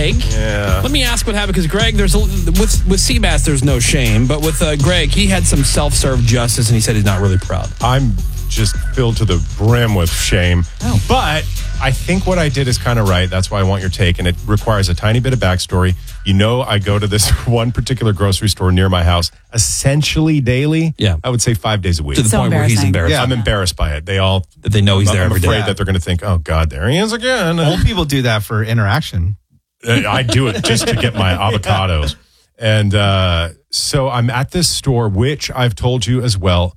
Greg. Yeah. Let me ask what happened, because Greg, with Seabass, there's no shame, but with Greg, he had some self-serve justice, and he said he's not really proud. I'm just filled to the brim with shame. Oh. But I think what I did is kind of right. That's why I want your take, and it requires a tiny bit of backstory. You know, I go to this one particular grocery store near my house essentially daily. Yeah. I would say 5 days a week. To the point where he's embarrassed. Yeah, I'm embarrassed by it. They know he's there every day. I'm afraid that they're going to think, oh, God, there he is again. Old people do that for interaction. I do it just to get my avocados. And so I'm at this store, which I've told you as well,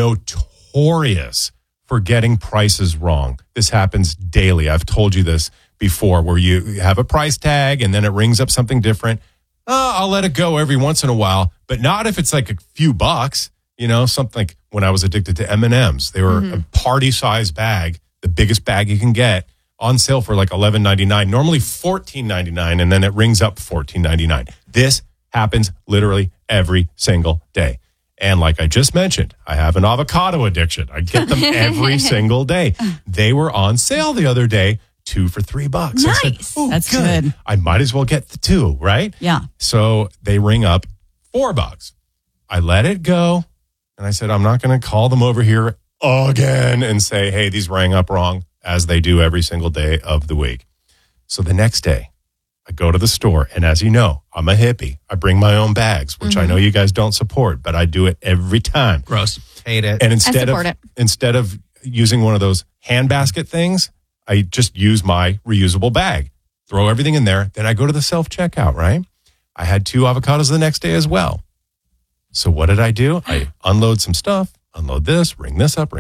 notorious for getting prices wrong. This happens daily. I've told you this before, where you have a price tag and then it rings up something different. I'll let it go every once in a while, but not if it's like a few bucks. You know, something like when I was addicted to M&Ms. They were a party-size bag, the biggest bag you can get, on sale for like $11.99, normally $14.99, and then it rings up $14.99. This happens literally every single day. And like I just mentioned, I have an avocado addiction. I get them every single day. They were on sale the other day, 2 for $3. Nice. I said, That's good. I might as well get the 2, right? Yeah. So they ring up $4. I let it go. And I said, I'm not going to call them over here again and say, hey, these rang up wrong, as they do every single day of the week. So the next day, I go to the store, and as you know, I'm a hippie. I bring my own bags, which I know you guys don't support, but I do it every time. Gross. Hate it. And instead of using one of those handbasket things, I just use my reusable bag, throw everything in there. Then I go to the self-checkout, right? I had 2 avocados the next day as well. So what did I do? I unload some stuff, unload this, ring this up.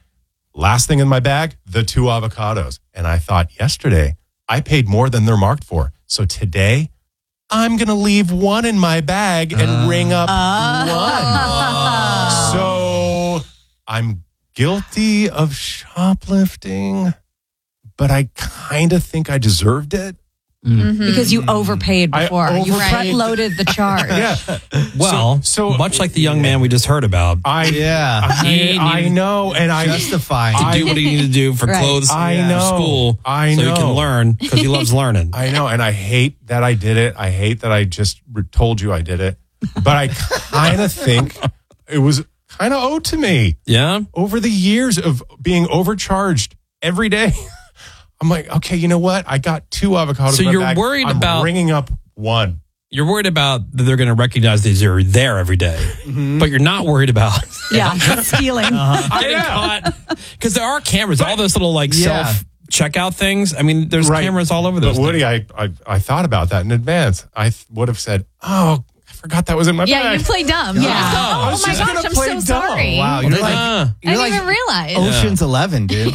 Last thing in my bag, the 2 avocados. And I thought yesterday, I paid more than they're marked for. So today, I'm going to leave 1 in my bag and ring up 1. So I'm guilty of shoplifting, but I kind of think I deserved it. Because you overpaid before. You overpaid. front-loaded the charge. Yeah. Well, so much like the young man we just heard about. I know. And I justify to do what he needed to do for clothes for school. I so know. he can learn, because he loves learning. I know. And I hate that I did it. I hate that I just told you I did it. But I kind of think it was kind of owed to me. Yeah? Over the years of being overcharged every day. I'm like, okay, you know what? I got 2 avocados. So in my you're bag. worried I'm about ringing up 1. You're worried about that they're going to recognize that you're there every day, but you're not worried about stealing. getting caught. Because there are cameras, all those little self-checkout things. I mean, there's cameras all over those But Woody, things. I thought about that in advance. I would have said, oh, I forgot that was in my bag. Yeah, you play dumb. Yeah. Oh was my just gosh, gonna I'm play so dumb. sorry. Wow, you're I didn't even realize. Ocean's 11, dude.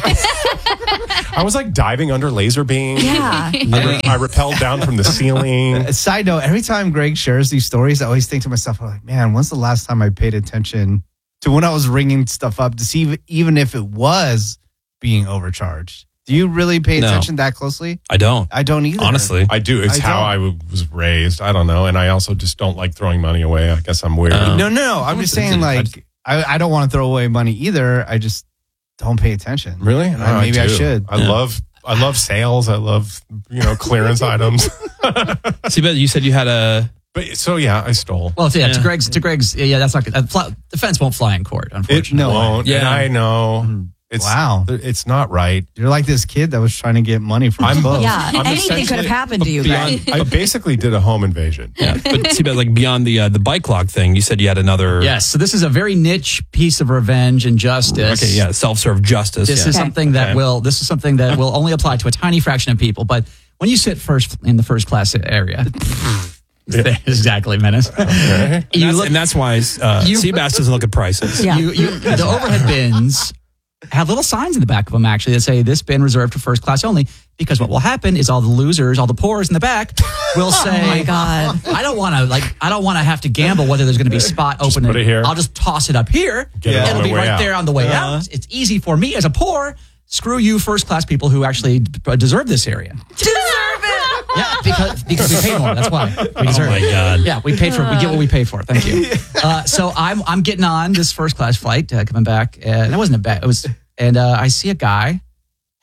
I was like diving under laser beams. Yeah. I rappelled down from the ceiling. Side note, every time Greg shares these stories, I always think to myself, I'm like, man, when's the last time I paid attention to when I was ringing stuff up to see even if it was being overcharged? Do you really pay attention that closely? I don't. I don't either. Honestly. I do. It's how I was raised. I don't know. And I also just don't like throwing money away. I guess I'm weird. No. I'm just saying, like, I don't want to throw away money either. I just don't pay attention. Really? And maybe I do. should. I love sales. I love, clearance items. See, but you said you had a... But so I stole. Well, to Greg's, that's not good. The fence won't fly in court, unfortunately. It won't. Yeah. And I know. Wow. It's not right. You're like this kid that was trying to get money from his boat. Yeah, anything could have happened to you, Greg. I basically did a home invasion. Yeah, but see, but like beyond the bike log thing, you said you had another... Yes, so this is a very niche piece of revenge and justice. Okay, yeah, self-serve justice. This is something that will only apply to a tiny fraction of people. But when you sit first in the first class area... Exactly, Menace. Okay. And that's why Seabass doesn't look at prices. Yeah. The overhead bins have little signs in the back of them, actually, that say this bin reserved for first class only. Because what will happen is all the losers, all the poors in the back will say, "Oh my God, I don't want to have to gamble whether there's going to be a spot open. Put it here. I'll just toss it up here. It'll be right there on the way out. It's easy for me as a poor. Screw you, first class people who actually deserve this area. Deserve it. Yeah, because we pay more. That's why we deserve. Oh my God. Yeah, we paid for. We get what we pay for. Thank you. So I'm getting on this first class flight coming back, and it wasn't a bad. It was, and I see a guy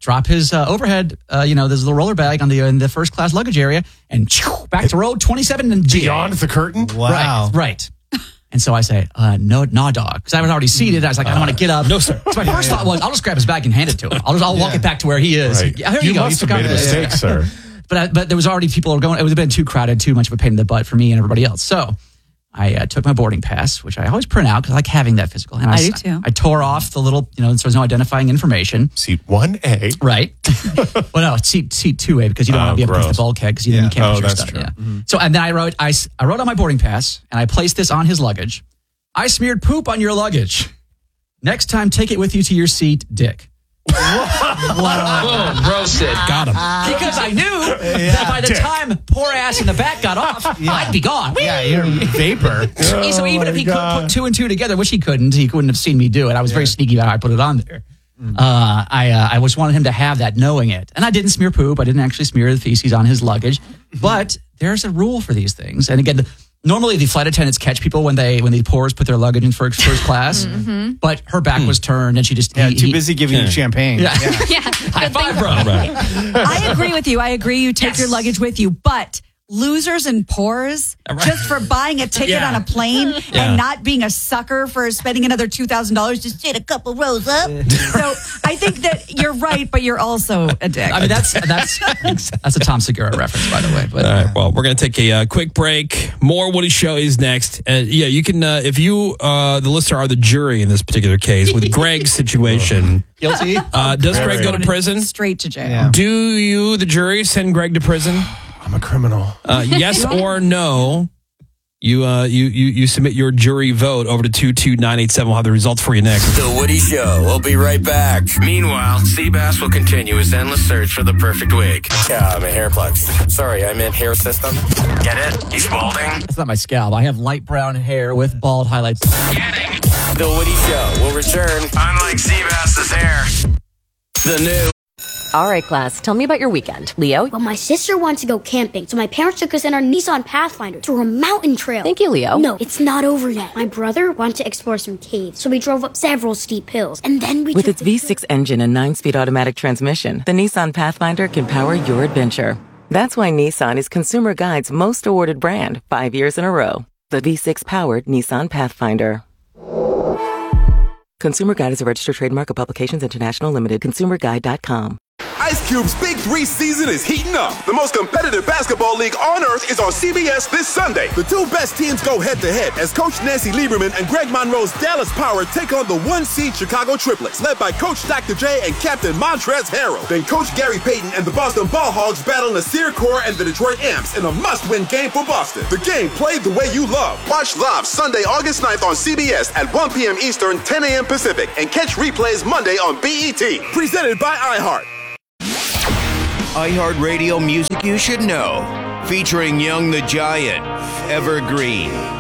drop his overhead, there's a little roller bag on in the first class luggage area, and back to row 27 and Beyond the curtain? Wow. Right. And so I say, no, dog. Because I was already seated. I was like, I don't want to get up. No, sir. So my first thought was, I'll just grab his bag and hand it to him. I'll walk it back to where he is. Right. Yeah, here you go. must You have made a forgot this. mistake, sir. But there was already people going. It would have been too crowded, too much of a pain in the butt for me and everybody else. So I took my boarding pass, which I always print out because I like having that physical. And I do too. I tore off the little, so there's no identifying information. Seat 1A. Right. Well, no, it's seat 2A because you don't want to be up against gross. the bulkhead because then you can't Oh, put your that's stuff. true. Yeah. So and then I wrote on my boarding pass and I placed this on his luggage. I smeared poop on your luggage. Next time, take it with you to your seat, Dick. Boom, roasted. Got him. Because I knew that by the Dick. time poor ass in the back got off, I'd be gone. Yeah, you're vapor. So even if he could put two and two together, which he couldn't have seen me do it. I was very sneaky about how I put it on there. I just wanted him to have that knowing it. And I didn't smear poop. I didn't actually smear the feces on his luggage. But there's a rule for these things. And again, normally the flight attendants catch people when the poors put their luggage in first class. But her back was turned and she just... too busy giving you champagne. Yeah. Yeah. High five, bro. I agree with you. I agree you take your luggage with you, but losers and poors just for buying a ticket on a plane and not being a sucker for spending another $2,000 just sit a couple rows up. So I think that you're right, but you're also a dick. I mean, that's a Tom Segura reference, by the way. But All right, well, we're going to take a quick break. More Woody Show is next. And you can, if you, the listener, are the jury in this particular case with Greg's situation. guilty. Does Greg go to prison? Straight to jail. Yeah. Do you, the jury, send Greg to prison? I'm a criminal. Yes or no? You submit your jury vote over to 22987. We'll have the results for you next. The Woody Show. We'll be right back. Meanwhile, Seabass will continue his endless search for the perfect wig. Yeah, I'm a hair plugs. Sorry, I meant hair system. Get it? He's balding. That's not my scalp. I have light brown hair with bald highlights. The Woody Show will return. Unlike Seabass's hair. The new. All right, class, tell me about your weekend. Leo? Well, my sister wants to go camping, so my parents took us in our Nissan Pathfinder through a mountain trail. Thank you, Leo. No, it's not over yet. My brother wanted to explore some caves, so we drove up several steep hills, and then we With took its V6 engine and 9-speed automatic transmission, the Nissan Pathfinder can power your adventure. That's why Nissan is Consumer Guide's most awarded brand 5 years in a row. The V6-powered Nissan Pathfinder. Consumer Guide is a registered trademark of Publications International Limited. ConsumerGuide.com. Ice Cube's Big 3 season is heating up. The most competitive basketball league on earth is on CBS this Sunday. The two best teams go head-to-head as Coach Nancy Lieberman and Greg Monroe's Dallas Power take on the 1-seed Chicago Triplets, led by Coach Dr. J and Captain Montrezl Harrell. Then Coach Gary Payton and the Boston Ball Hogs battle Nasir Kaur and the Detroit Amps in a must-win game for Boston. The game played the way you love. Watch live Sunday, August 9th on CBS at 1 p.m. Eastern, 10 a.m. Pacific, and catch replays Monday on BET. Presented by iHeart. iHeartRadio music you should know. Featuring Young the Giant, Evergreen,